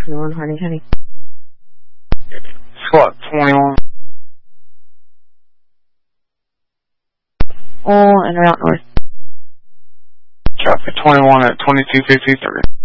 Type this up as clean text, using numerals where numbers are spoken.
21 Harding County. Squad 21. All and route north. Traffic 21 at 2253.